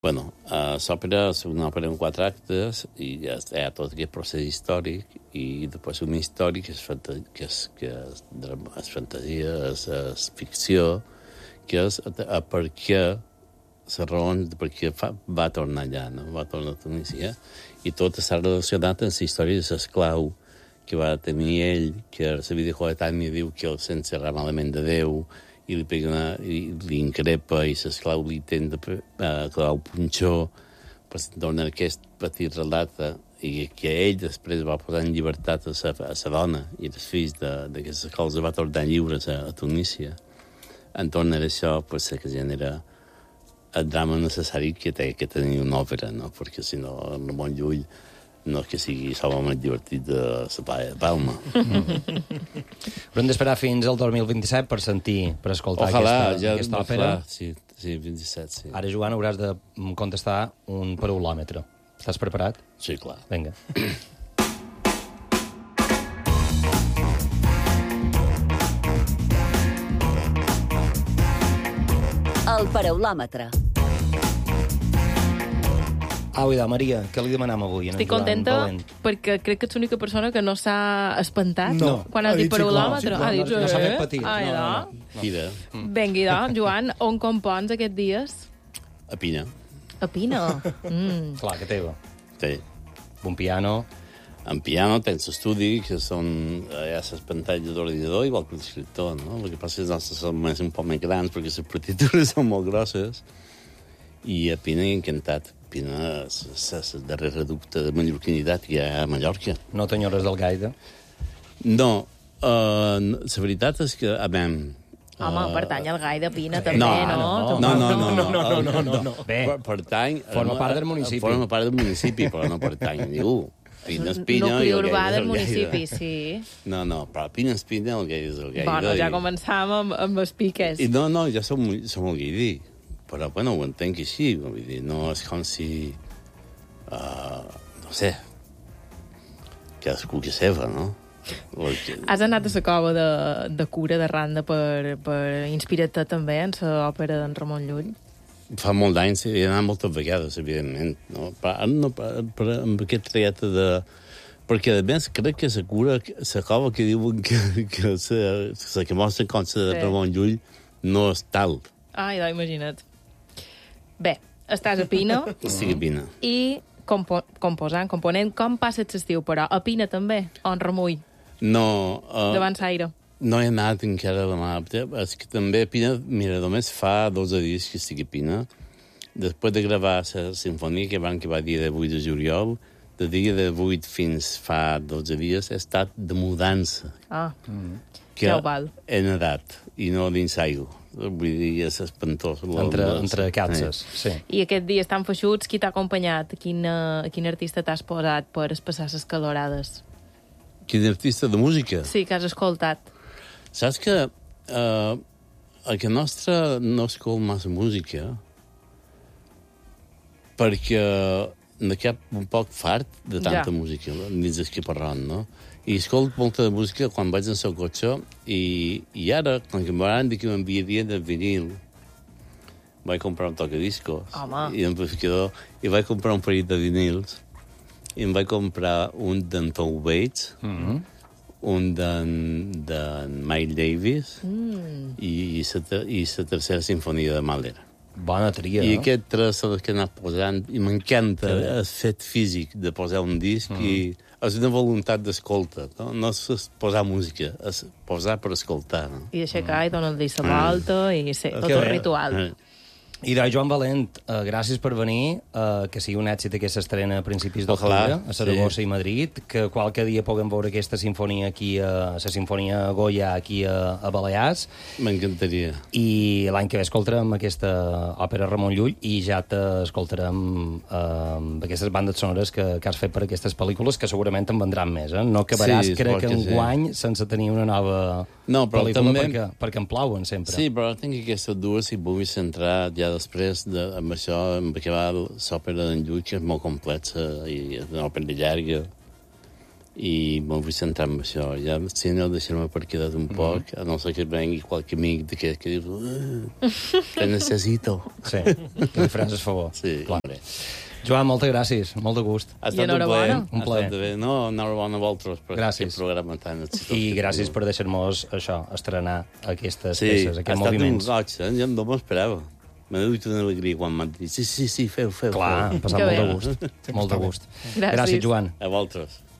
Bueno, l'òpera és una òpera en 4 actes i hi ha tot aquest procés històric i després una història que és fantasia, és ficció, que és per què les raons de per què va tornar allà, no? Va tornar a Tunísia, i tot està relacionat amb la història de l'esclau que va tenir ell, que la vida coetània diu que el sent serà malament de Déu, i li increpa i l'esclau li intenta clavar un punxó per donar aquest petit relat i que ell després va posar en llibertat a la dona i els fills d'aquesta escola va tornar lliures a Tunísia. Entorn d'això potser que genera el drama necessari que té que tenir una òpera, no? Perquè si no, Ramon Llull no és que sigui solament divertit de la playa de Palma. Però hem d'esperar fins al 2027 per sentir, per escoltar aquesta òpera. Sí, 27, sí. Ara, Joan, hauràs de contestar un paraulòmetre. Estàs preparat? Sí, clar. Vinga. El paraulòmetre. Au, idò, Maria, què li demanam avui? Estic contenta perquè crec que ets l'única persona que no s'ha espantat quan has dit paraulòmetre. No s'ha fet petit. Mira. Vinga, idò, Joan, on compons aquests dies? A Pina. A Pina? Clar, que teva. Sí. Un piano. En piano tens estudi, que són les pantalles d'ordinador, igual que l'escriptor, no? El que passa és que els són un poc més grans perquè les partitures són molt grosses. I a Pina he encantat. Pina és el darrer reducte de mallorquinitat que hi ha a Mallorca. No t'enyores del gaire? No. La veritat és que, Home, pertany al Gai de Pina, també, no? No. Bé, pertany... forma part del municipi. Forma part del municipi, però no pertany a ningú. Pina és Pina... Nucli urbà del municipi, sí. No, però Pina és Pina, el gai és el gai. Bueno, ja començàvem amb els piques. I no, ja som el gaidí. Però, bueno, ho entenc així. Vull dir, no és com si... no sé... Cadascú que seva, no? Has anat a la cova de cura de Randa per inspirar-te també en l'òpera d'en Ramon Llull? Fa molt d'anys, he anat moltes vegades, evidentment, no? Però amb aquest trajecte de... Perquè, a més, crec que la cura, la cova que diuen que la que mostra com de Ramon Llull no és tal. Ai, imagina't. Bé, estàs a Pina. Estic a Pina. I component, com passes l'estiu, però? A Pina també? O en Remull? No. Davant Saire? No he anat encara a la mà. És que també a Pina, mira, només fa 12 dies que estic a Pina. Després de gravar la sinfonia que va dir de 8 de juliol, de dia de 8 fins fa 12 dies, he estat de mudança. Ja ho val. He nedat, i no dins aigua. Vull dir, és espantós. Entre calces, sí. I aquests dies tan feixuts, qui t'ha acompanyat? Quin artista t'has posat per espassar les calorades? Quin artista de música? Sí, que has escoltat. Saps que a casa nostra no escolta massa música perquè me cap un poc fart de tanta música dins del caparrón, no? I escolto molta de música quan vaig en el cotxe i ara, quan em van dir que m'enviarien de vinil, vaig comprar un tocadiscos i un amplificador i vaig comprar un parell de vinils i em vaig comprar un d'en Tom Waits, un d'en Miles Davis i la tercera sinfonia de Mahler. Bona tria, I aquests tres són els que he anat posant i m'encanta el fet físic de posar un disc i és una voluntat d'escolta, no és posar música, és posar per escoltar. No? I aixecar i donar-li la volta i tot el ritual. I Joan Valent, gràcies per venir, que sigui un èxit aquesta estrena a principis d'octubre, a Saragossa i Madrid, que qualque dia puguem veure aquesta sinfonia aquí, la sinfonia Goya aquí a Balears. M'encantaria. I l'any que ve escoltarem aquesta òpera Ramon Llull i ja t'escoltarem aquestes bandes sonores que has fet per aquestes pel·lícules, que segurament en vendran més, eh? No acabaràs, crec que enguany, sense tenir una nova pel·lícula, perquè en plauen sempre. Sí, però tinc aquestes dues, si vull centrar ja després amb això, amb acabar l'òpera d'en Llull, que és molt complexa i és una òpera llarga. i m'ho vull centrar en això. Ja, si no, deixar-me per quedar un poc, a no ser que vengui qualque amic d'aquest que diu que necessito. Sí, que li faràs el favor. Sí. Clar. Joan, moltes gràcies, molt de gust. Ha estat Un plaer. No, enhorabona a vosaltres per gràcies. aquest programa tan exitós. I gràcies per deixar-nos això, estrenar aquestes peces, aquests moviments. Sí, ha estat un goig, jo no m'ho esperava. M'ha dut una alegria quan m'han dit sí, feu. Clar, hem passat molt de gust. Molt de gust. Gràcies, Joan. A vosaltres.